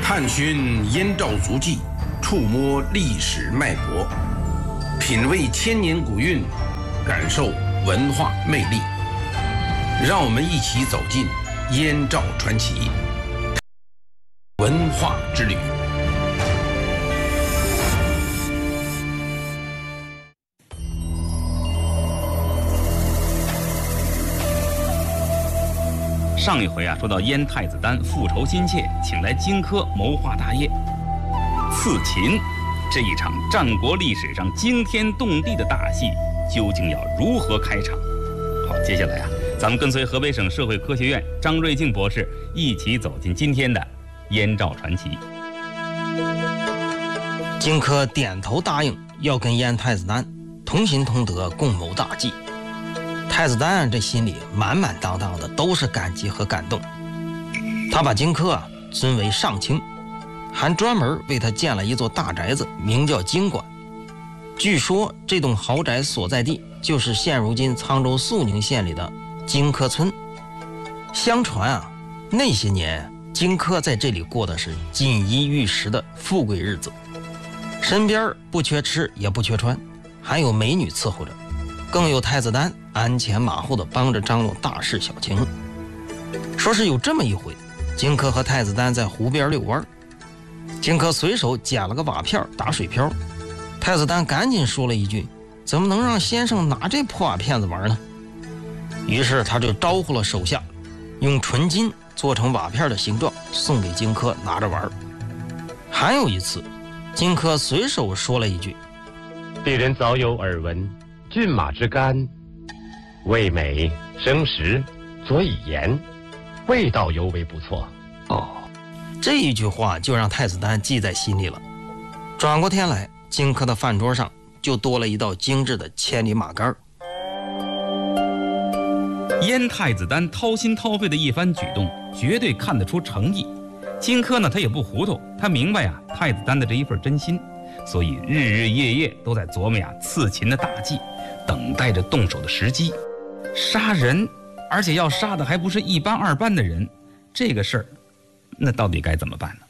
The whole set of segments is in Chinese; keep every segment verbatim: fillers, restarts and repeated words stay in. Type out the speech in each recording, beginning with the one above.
探寻燕赵足迹，触摸历史脉搏，品味千年古韵，感受文化魅力。让我们一起走进燕赵传奇文化之旅。 上一回啊，说到燕太子丹复仇心切，请来荆轲谋划大业。刺秦这一场战国历史上惊天动地的大戏，究竟要如何开场？好，接下来啊，咱们跟随河北省社会科学院张瑞静博士一起走进今天的燕赵传奇。 荆轲点头答应要跟燕太子丹同心同德，共谋大计。太子丹这心里满满当当的都是感激和感动，他把荆轲啊尊为上卿，还专门为他建了一座大宅子，名叫荆馆。据说这栋豪宅所在地就是现如今沧州肃宁县里的荆轲村。相传啊，那些年荆轲在这里过的是锦衣玉食的富贵日子，身边不缺吃也不缺穿，还有美女伺候着，更有太子丹鞍前马后的帮着张罗大事小情。说是有这么一回，荆轲和太子丹在湖边遛弯，荆轲随手捡了个瓦片打水漂，太子丹赶紧说了一句：怎么能让先生拿这破瓦片子玩呢？于是他就招呼了手下，用纯金做成瓦片的形状送给荆轲拿着玩。还有一次，荆轲随手说了一句： 鄙人早有耳闻，骏马之肝味美生食，佐以盐，味道尤为不错。 哦，这一句话就让太子丹记在心里了。转过天来，荆轲的饭桌上就多了一道精致的千里马肝。 燕太子丹掏心掏肺的一番举动，绝对看得出诚意。荆轲呢，他也不糊涂，他明白呀、啊、太子丹的这一份真心，所以日日夜夜都在琢磨呀刺秦的大计，等待着动手的时机。杀人，而且要杀的还不是一般二般的人，这个事儿，那到底该怎么办呢？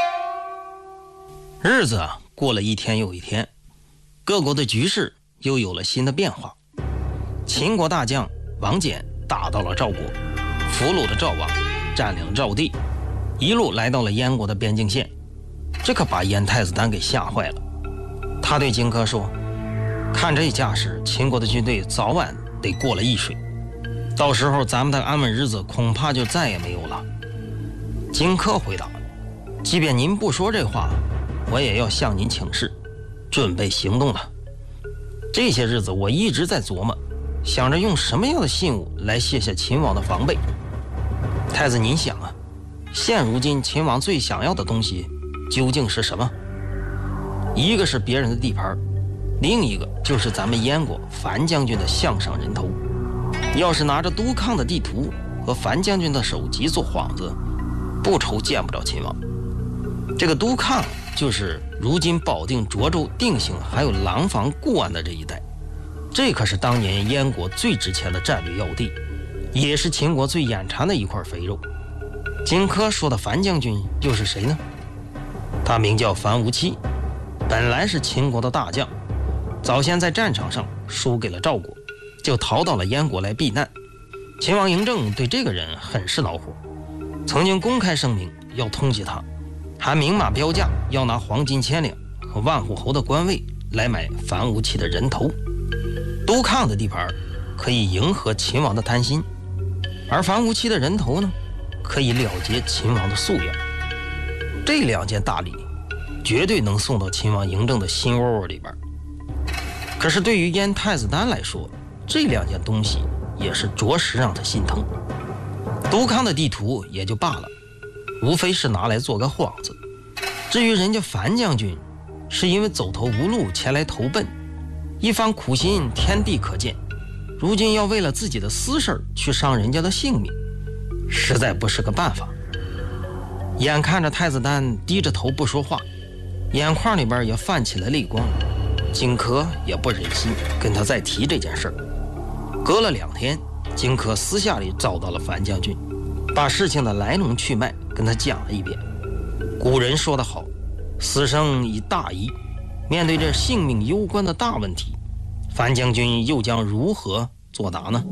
日子啊，过了一天又一天，各国的局势又有了新的变化。秦国大将王翦打到了赵国，俘虏了赵王，占领赵地，一路来到了燕国的边境线。这可把燕太子丹给吓坏了。他对荆轲说：看这架势，秦国的军队早晚得过了易水，到时候咱们的安稳日子恐怕就再也没有了。荆轲回答：即便您不说这话，我也要向您请示，准备行动了。这些日子我一直在琢磨，想着用什么样的信物来卸下秦王的防备。太子您想啊，现如今秦王最想要的东西究竟是什么？一个是别人的地盘，另一个就是咱们燕国樊将军的项上人头。要是拿着都抗的地图和樊将军的首级做幌子，不愁见不着秦王。这个都抗就是如今保定涿州、定兴还有廊坊、固安的这一带，这可是当年燕国最值钱的战略要地，也是秦国最眼馋的一块肥肉。荆轲说的樊将军又是谁呢？他名叫樊於期，本来是秦国的大将，早先在战场上输给了赵国，就逃到了燕国来避难。秦王嬴政对这个人很是恼火，曾经公开声明要通缉他，还明码标价要拿黄金千两和万户侯的官位来买樊於期的人头。都抗的地盘可以迎合秦王的贪心，而樊於期的人头呢，可以了结秦王的夙愿。这两件大礼绝对能送到秦王嬴政的心窝窝里边。可是对于燕太子丹来说，这两件东西也是着实让他心疼。都抗的地图也就罢了，无非是拿来做个幌子。至于人家樊将军，是因为走投无路前来投奔，一番苦心天地可见，如今要为了自己的私事去伤人家的性命，实在不是个办法。眼看着太子丹低着头不说话，眼眶里边也泛起了泪光，荆轲也不忍心跟他再提这件事儿。隔了两天，荆轲私下里找到了樊将军，把事情的来龙去脉跟他讲了一遍。 古人说得好，死生以大义。面对这性命攸关的大问题，樊将军又将如何作答呢？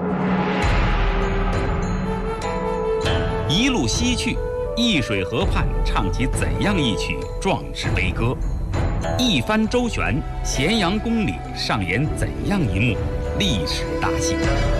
一路西去，易水河畔唱起怎样一曲壮志悲歌？一番周旋，咸阳宫里上演怎样一幕历史大戏？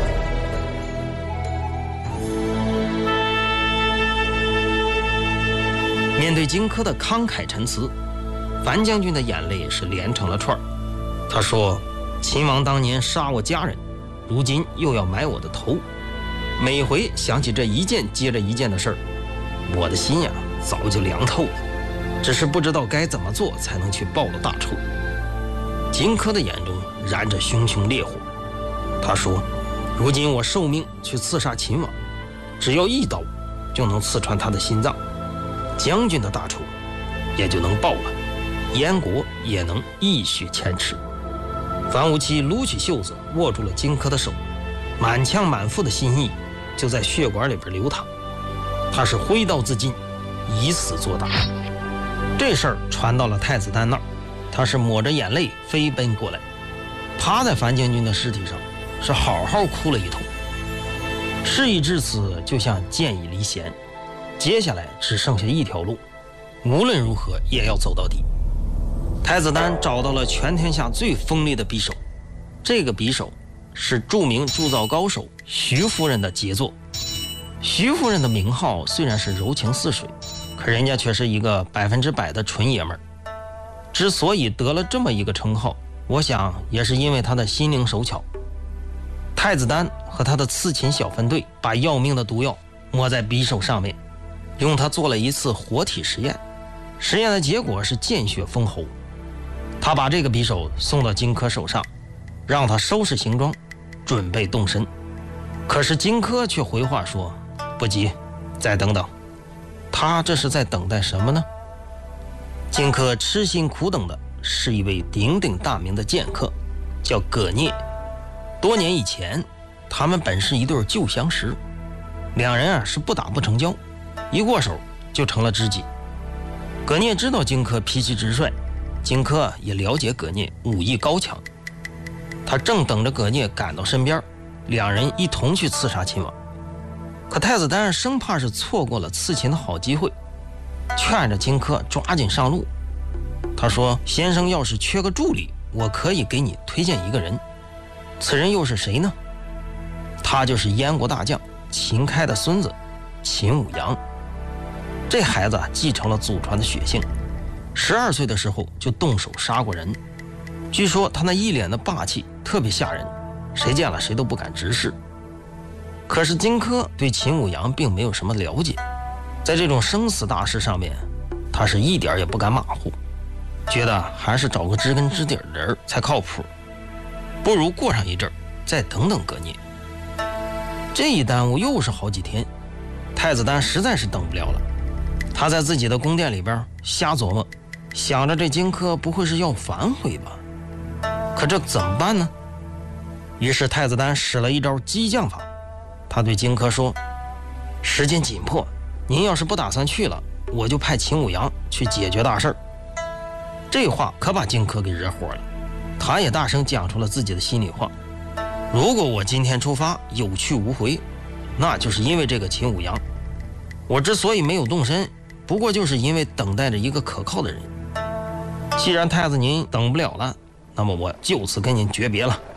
面对荆轲的慷慨陈词，樊将军的眼泪是连成了串儿。他说：“秦王当年杀我家人，如今又要买我的头。每回想起这一件接着一件的事儿，我的心呀早就凉透了，只是不知道该怎么做才能去报了大仇。”荆轲的眼中燃着熊熊烈火。他说：“如今我受命去刺杀秦王，只要一刀就能刺穿他的心脏，将军的大仇也就能报了，燕国也能一雪前耻。”樊於期撸起袖子握住了荆轲的手，满腔满腹的心意就在血管里边流淌。他是挥刀自尽，以死作答。这事儿传到了太子丹那儿，他是抹着眼泪飞奔过来，趴在樊将军的尸体上，是好好哭了一通。事已至此，就像箭已离弦，接下来只剩下一条路，无论如何也要走到底。太子丹找到了全天下最锋利的匕首，这个匕首是著名铸造高手徐夫人的杰作。徐夫人的名号虽然是柔情似水，可人家却是一个百分之百的纯爷们儿。之所以得了这么一个称号，我想也是因为他的心灵手巧。太子丹和他的刺秦小分队把要命的毒药抹在匕首上面，用它做了一次活体实验，实验的结果是见血封喉。他把这个匕首送到荆轲手上，让他收拾行装，准备动身。可是荆轲却回话说：“不急，再等等。”他这是在等待什么呢？荆轲痴心苦等的是一位鼎鼎大名的剑客，叫葛聂。多年以前，他们本是一对旧相识，两人啊是不打不成交，一过手就成了知己。葛聂知道荆轲脾气直率，荆轲也了解葛聂武艺高强，他正等着葛聂赶到身边，两人一同去刺杀秦王。可太子丹生怕是错过了刺秦的好机会，劝着荆轲抓紧上路。他说：“先生要是缺个助理，我可以给你推荐一个人。此人又是谁呢？他就是燕国大将秦开的孙子秦舞阳。这孩子继承了祖传的血性，十二岁的时候就动手杀过人。据说他那一脸的霸气特别吓人，谁见了谁都不敢直视。可是荆轲对秦舞阳并没有什么了解，在这种生死大事上面，他是一点也不敢马虎，觉得还是找个知根知底的人才靠谱，不如过上一阵再等等葛聂。这一耽误又是好几天，太子丹实在是等不了了。他在自己的宫殿里边瞎琢磨，想着这荆轲不会是要反悔吧？可这怎么办呢？于是太子丹使了一招激将法，他对荆轲说：“时间紧迫，您要是不打算去了，我就派秦舞阳去解决大事儿。”这话可把荆轲给惹火了，他也大声讲出了自己的心里话：如果我今天出发有去无回，那就是因为这个秦舞阳。我之所以没有动身，不过就是因为等待着一个可靠的人。既然太子您等不了了，那么我就此跟您诀别了。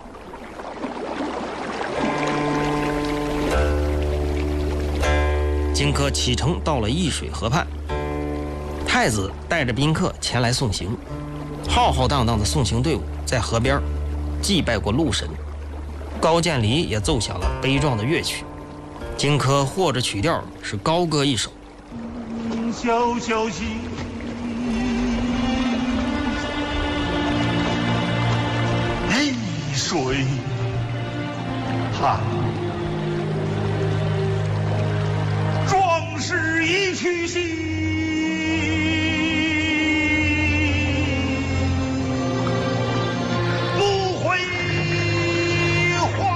荆轲启程到了易水河畔，太子带着宾客前来送行。浩浩荡荡的送行队伍在河边祭拜过陆神，高渐离也奏响了悲壮的乐曲。荆轲和着曲调是高歌一首： 小小溪，易水畔，壮士一去兮，不回还。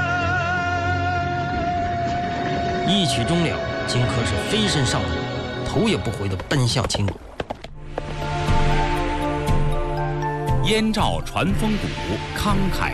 一曲终了，荆轲是飞身上路， 头也不回地奔向秦国。 燕赵传风骨，慷慨